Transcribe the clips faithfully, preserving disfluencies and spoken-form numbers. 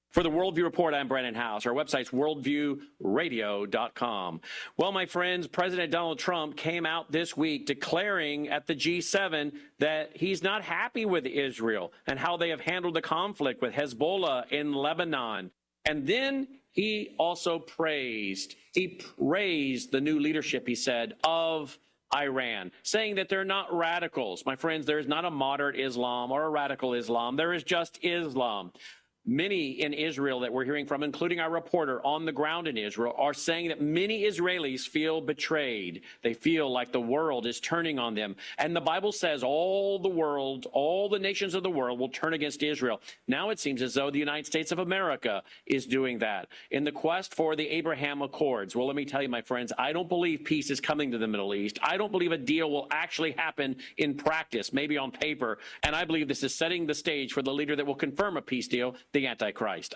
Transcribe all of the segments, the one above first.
For the Worldview Report, I'm Brandon House. Our website's worldview radio dot com. Well, my friends, President Donald Trump came out this week declaring at the G seven that he's not happy with Israel and how they have handled the conflict with Hezbollah in Lebanon. And then he also praised, he praised the new leadership, he said, of Iran, saying that they're not radicals. My friends, there is not a moderate Islam or a radical Islam. There is just Islam. Many in Israel that we're hearing from, including our reporter on the ground in Israel, are saying that many Israelis feel betrayed. They feel like the world is turning on them. And the Bible says all the world, all the nations of the world will turn against Israel. Now it seems as though the United States of America is doing that in the quest for the Abraham Accords. Well, let me tell you, my friends, I don't believe peace is coming to the Middle East. I don't believe a deal will actually happen in practice, maybe on paper. And I believe this is setting the stage for the leader that will confirm a peace deal, the Antichrist.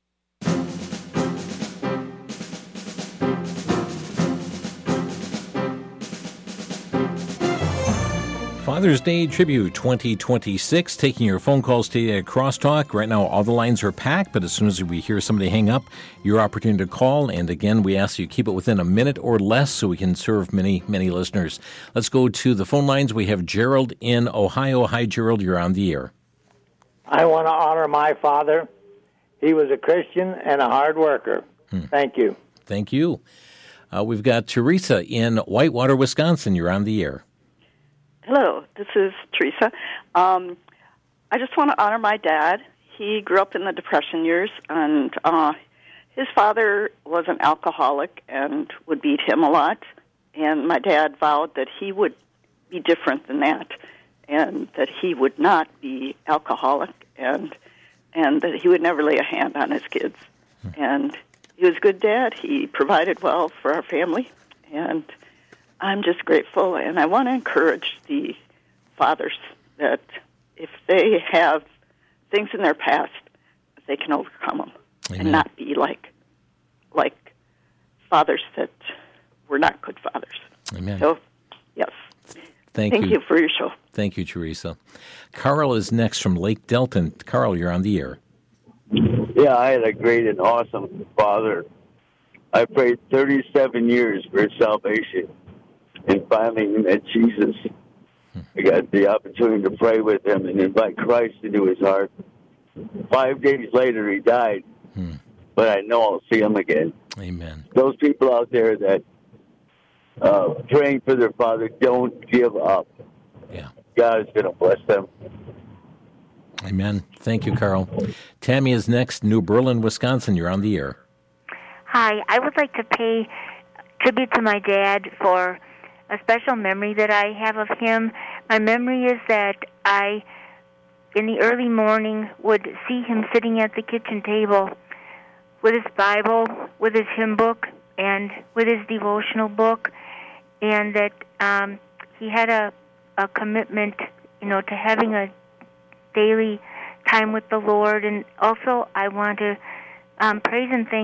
Father's Day Tribute twenty twenty-six, taking your phone calls today at Crosstalk. Right now, all the lines are packed, but as soon as we hear somebody hang up, your opportunity to call. And again, we ask you to keep it within a minute or less so we can serve many, many listeners. Let's go to the phone lines. We have Gerald in Ohio. Hi, Gerald. You're on the air. I want to honor my father. He was a Christian and a hard worker. Hmm. Thank you. Thank you. Uh, we've got Teresa in Whitewater, Wisconsin. You're on the air. Hello, this is Teresa. Um, I just want to honor my dad. He grew up in the Depression years, and uh, his father was an alcoholic and would beat him a lot. And my dad vowed that he would be different than that, and that he would not be alcoholic, and and that he would never lay a hand on his kids. And he was a good dad. He provided well for our family, and I'm just grateful. And I want to encourage the fathers that if they have things in their past, they can overcome them. Amen. And not be like like fathers that were not good fathers. Amen. So, yes. Thank, Thank you. you for your show. Thank you, Teresa. Carl is next from Lake Delton. Carl, you're on the air. Yeah, I had a great and awesome father. I prayed thirty-seven years for his salvation, and finally met Jesus. I got the opportunity to pray with him and invite Christ into his heart. Five days later, he died, hmm. but I know I'll see him again. Amen. Those people out there that uh, praying for their father, don't give up. Yeah. God is going to bless them. Amen. Thank you, Carl. Tammy is next, New Berlin, Wisconsin. You're on the air. Hi. I would like to pay tribute to my dad for a special memory that I have of him. My memory is that I, in the early morning, would see him sitting at the kitchen table with his Bible, with his hymn book, and with his devotional book, and that um, he had a, a commitment, you know, to having a daily time with the Lord. And also I want to um, praise and thank